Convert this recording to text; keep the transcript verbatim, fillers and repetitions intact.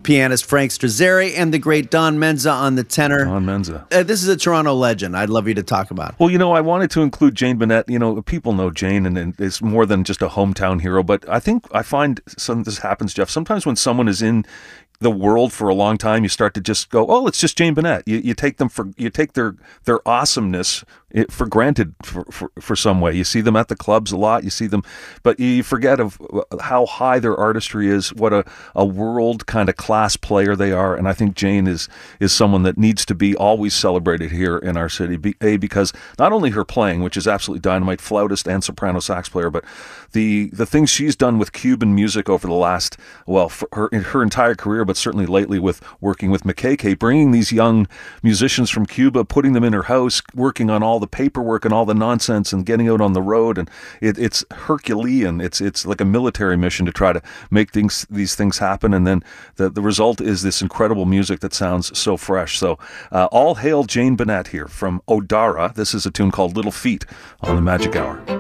pianist Frank Strazzeri, and the great Don Menza on the tenor. Don Menza. Uh, this is a Toronto legend. I'd love you to talk about. Well, you know, I wanted to include Jane Bennett. You know, people know Jane, and, and it's more than just a hometown hero. But I think I find some this happens, Jeff. Sometimes when someone is in the world for a long time, you start to just go, "Oh, it's just Jane Bennett." You, you take them for you take their their awesomeness it, for granted for, for for some way. You see them at the clubs a lot. You see them, but you forget of how high their artistry is. What a, a world kind of class player they are. And I think Jane is is someone that needs to be always celebrated here in our city. Be, a because not only her playing, which is absolutely dynamite, flautist and soprano sax player, but the the things she's done with Cuban music over the last well for her her entire career. But certainly lately with working with M K K, bringing these young musicians from Cuba, putting them in her house, working on all the paperwork and all the nonsense and getting out on the road. And it, it's Herculean. It's it's like a military mission to try to make things these things happen. And then the, the result is this incredible music that sounds so fresh. So uh, all hail Jane Bennett here from Odara. This is a tune called Little Feet on the Magic Hour.